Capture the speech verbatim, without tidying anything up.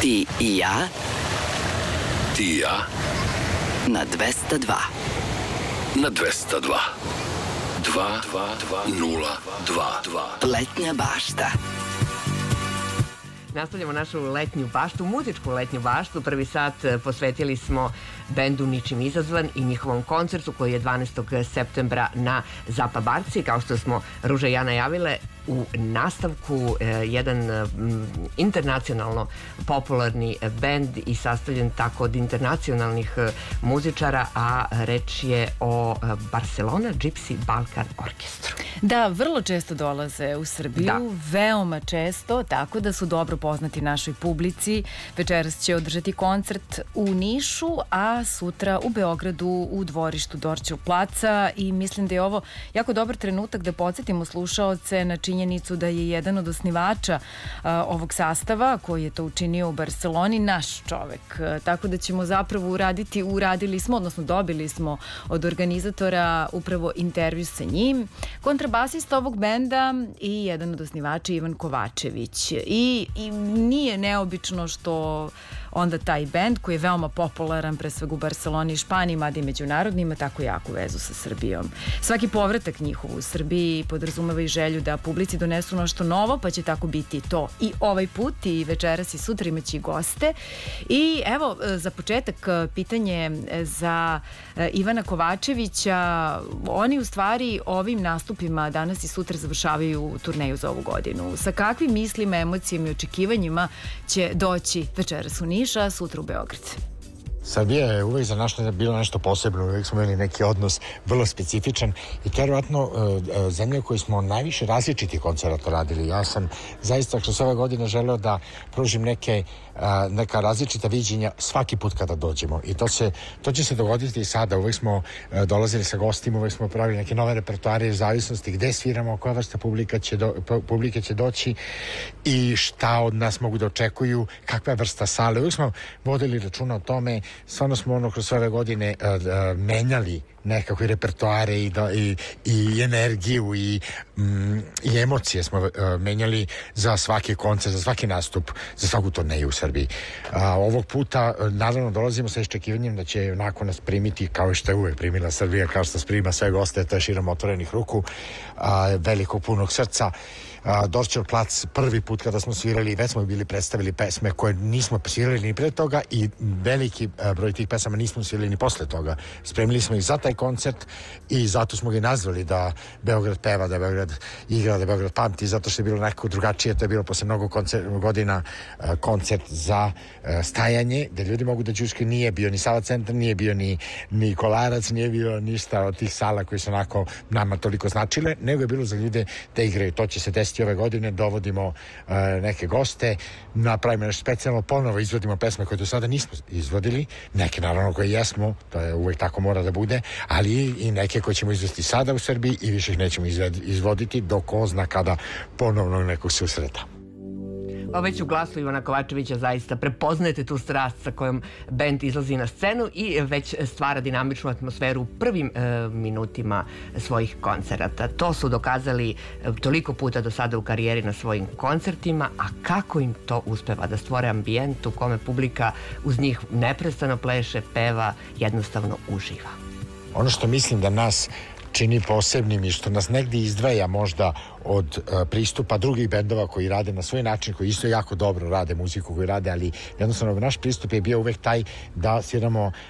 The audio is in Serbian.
Ti i ja. Ti i ja. Na dvesta dva. Na dvesta dva. Dva, dva, dva, nula, dva, dva. Letnja bašta. Nastavljamo našu letnju baštu, muzičku letnju baštu. Prvi sat posvetili smo bendu Ničim izazvan i njihovom koncertu koji je dvanaestog septembra na Zapa Barci. Kao što smo Ruža i ja najavile, u nastavku jedan internacionalno popularni bend i sastavljen tako od internacionalnih muzičara, a reč je o Barcelona Gypsy Balkan Orkestru. Da, vrlo često dolaze u Srbiju, da. Veoma često, tako da su dobro poznati našoj publici. Večeras će održati koncert u Nišu, a sutra u Beogradu u dvorištu Dorćev placa, i mislim da je ovo jako dobar trenutak da podsjetimo slušaoce na činjenicu da je jedan od osnivača a, ovog sastava, koji je to učinio u Barceloni, naš čovek. A, tako da ćemo zapravo uraditi, uradili smo, odnosno dobili smo od organizatora upravo intervju sa njim. Kontrabasista ovog benda i jedan od osnivača Ivan Kovačević. I, i nije neobično što onda taj bend, koji je veoma popularan pre svega u Barceloni i Španiji, mada i međunarodni, ima tako jaku vezu sa Srbijom. Svaki povratak njihov u Srbiji podrazumeva i želju da publici donesu nešto novo, pa će tako biti to i ovaj put, i večeras i sutra imaće i goste. I evo, za početak pitanje za Ivana Kovačevića. Oni u stvari ovim nastupima danas i sutra završavaju turneju za ovu godinu. Sa kakvim mislima, emocijama i očekivanjima će doći večeras u Niš, a sutra u Beograd? Srbija je uvek za nas bilo nešto posebno, uvek smo imali neki odnos vrlo specifičan i to je vjerojatno zemlja u kojoj smo najviše različitih koncerata radili. Ja sam zaista kroz ove godine želeo da pružim neke, neka različita viđenja svaki put kada dođemo, i to, se, to će se dogoditi i sada. Uvek smo dolazili sa gostima, uvek smo pravili neke nove repertoare u zavisnosti gde sviramo, koja vrsta publika će do, publike će doći i šta od nas mogu da očekuju, kakva je vrsta sale. Uvek smo vodili računa o tome. Stvarno smo ono kroz ove godine uh, uh, menjali nekako i repertoare i, da, i, i energiju i, mm, i emocije smo uh, menjali za svaki koncert, za svaki nastup, za svaku turneju u Srbiji. Uh, ovog puta uh, naravno dolazimo sa iščekivanjem da će onako nas primiti kao što je uvek primila Srbija, kao što nas prima sve goste, to je širom otvorenih ruku, uh, velikog punog srca. Uh, Dorćev plac prvi put kada smo svirali, već smo bili predstavili pesme koje nismo svirali ni pre toga, i veliki uh, broj tih pesama nismo svirali ni posle toga. Spremili smo ih za taj koncert i zato smo ga nazvali da Beograd peva, da Beograd igra, da Beograd pamti, zato što je bilo nekako drugačije. To je bilo posle mnogo koncert, godina uh, koncert za uh, stajanje, gde ljudi mogu da đuške. Nije bio ni Sava centar, nije bio ni, ni Kolarac, nije bio ništa od tih sala koji su onako nama toliko značile, nego je bilo za ljude da igraju. To će se desiti ove godine. Dovodimo uh, neke goste, napravimo nešto specijalno, ponovo izvodimo pesme koje do sada nismo izvodili, neke naravno koje jesmo, to je uvek tako mora da bude, ali i neke koje ćemo izvesti sada u Srbiji i više ih nećemo izvoditi dok ko zna kada ponovno nekog susreta. Pa već u glasu Ivana Kovačevića zaista prepoznajete tu strast sa kojom bend izlazi na scenu i već stvara dinamičnu atmosferu u prvim e, minutima svojih koncerata. To su dokazali e, toliko puta do sada u karijeri na svojim koncertima, a kako im to uspeva da stvore ambijent u kome publika uz njih neprestano pleše, peva, jednostavno uživa. Ono što mislim da nas čini posebnim i što nas negdje izdvaja možda od uh, pristupa drugih bendova koji rade na svoj način, koji isto jako dobro rade muziku koju rade, ali jednostavno naš pristup je bio uvek taj da sviramo